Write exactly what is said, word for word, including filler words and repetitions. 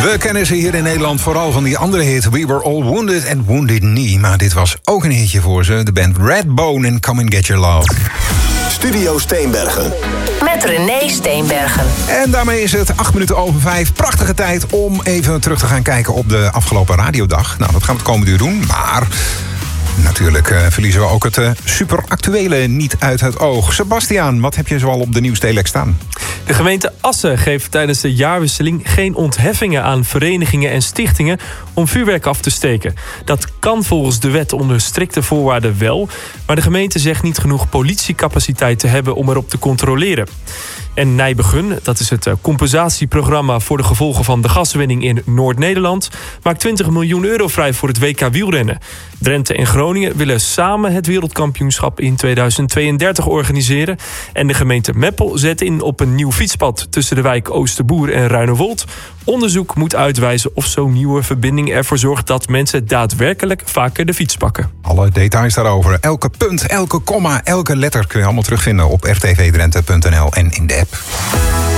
We kennen ze hier in Nederland vooral van die andere hit We Were All Wounded and Wounded Knee. Maar dit was ook een hitje voor ze. De band Redbone en Come and Get Your Love. Studio Steenbergen. Met René Steenbergen. En daarmee is het acht minuten over vijf. Prachtige tijd om even terug te gaan kijken op de afgelopen radiodag. Nou, dat gaan we het komende uur doen, maar... Natuurlijk uh, verliezen we ook het uh, superactuele niet uit het oog. Sebastiaan, wat heb je zoal op de nieuwstelex staan? De gemeente Assen geeft tijdens de jaarwisseling geen ontheffingen aan verenigingen en stichtingen om vuurwerk af te steken. Dat kan volgens de wet onder strikte voorwaarden wel, maar de gemeente zegt niet genoeg politiecapaciteit te hebben om erop te controleren. En Nijbegun, dat is het compensatieprogramma voor de gevolgen van de gaswinning in Noord-Nederland, maakt twintig miljoen euro vrij voor het W K wielrennen. Drenthe en Groningen willen samen het wereldkampioenschap in tweeduizend tweeëndertig organiseren. En de gemeente Meppel zet in op een nieuw fietspad tussen de wijk Oosterboer en Ruinewold. Onderzoek moet uitwijzen of zo'n nieuwe verbinding ervoor zorgt dat mensen daadwerkelijk vaker de fiets pakken. Alle details daarover, elke punt, elke komma, elke letter kun je allemaal terugvinden op r t v drenthe punt n l en in de app.